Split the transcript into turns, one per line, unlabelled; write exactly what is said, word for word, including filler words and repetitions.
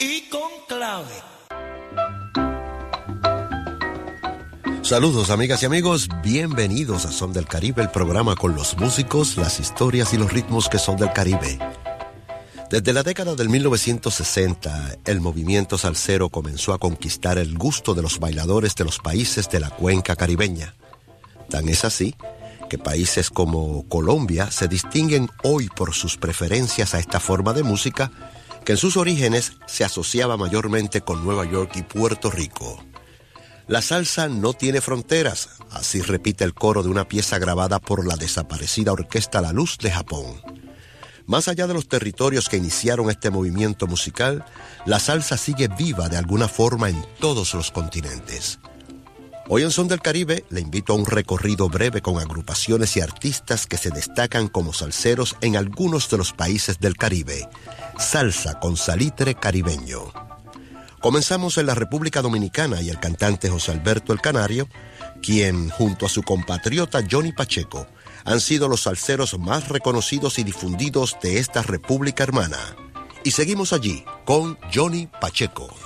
y con clave.
Saludos amigas y amigos, bienvenidos a Son del Caribe, el programa con los músicos, las historias y los ritmos que son del Caribe. Desde la década del mil novecientos sesenta, el movimiento salsero comenzó a conquistar el gusto de los bailadores de los países de la cuenca caribeña. Tan es así que países como Colombia se distinguen hoy por sus preferencias a esta forma de música que en sus orígenes se asociaba mayormente con Nueva York y Puerto Rico. La salsa no tiene fronteras, así repite el coro de una pieza grabada por la desaparecida Orquesta La Luz de Japón. Más allá de los territorios que iniciaron este movimiento musical, la salsa sigue viva de alguna forma en todos los continentes. Hoy en Son del Caribe le invito a un recorrido breve con agrupaciones y artistas que se destacan como salseros en algunos de los países del Caribe. Salsa con salitre caribeño. Comenzamos en la República Dominicana y el cantante José Alberto El Canario, quien junto a su compatriota Johnny Pacheco han sido los salseros más reconocidos y difundidos de esta república hermana. Y seguimos allí con Johnny Pacheco.